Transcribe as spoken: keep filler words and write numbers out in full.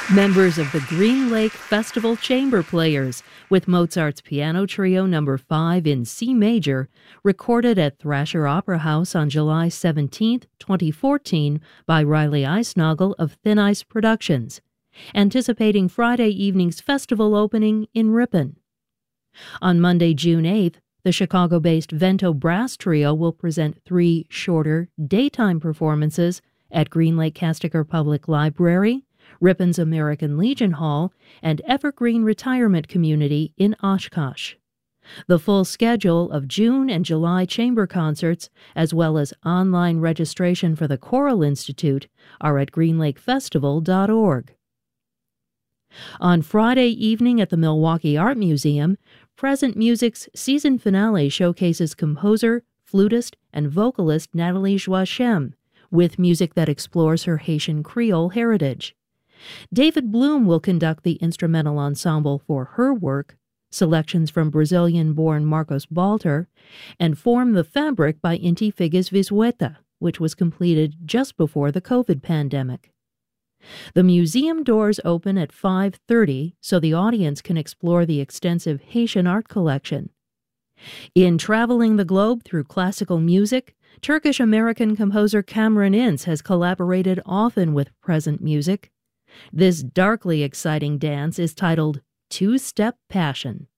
Members of the Green Lake Festival Chamber Players, with Mozart's Piano Trio Number five in C Major, recorded at Thrasher Opera House on July seventeenth, twenty fourteen, by Riley Eisnagel of Thin Ice Productions, anticipating Friday evening's festival opening in Ripon. On Monday, June eighth, the Chicago-based Vento Brass Trio will present three shorter, daytime performances at Green Lake Castecker Public Library, Ripon's American Legion Hall, and Evergreen Retirement Community in Oshkosh. The full schedule of June and July chamber concerts, as well as online registration for the Choral Institute, are at green lake festival dot org. On Friday evening at the Milwaukee Art Museum, Present Music's season finale showcases composer, flutist, and vocalist Nathalie Joachim, with music that explores her Haitian Creole heritage. David Bloom will conduct the instrumental ensemble for her work, selections from Brazilian-born Marcos Balter, and Form the Fabric by Inti Figes Vizueta, which was completed just before the COVID pandemic. The museum doors open at five thirty so the audience can explore the extensive Haitian art collection. In traveling the globe through classical music, Turkish-American composer Cameron Ince has collaborated often with Present Music. This darkly exciting dance is titled Two-Step Passion.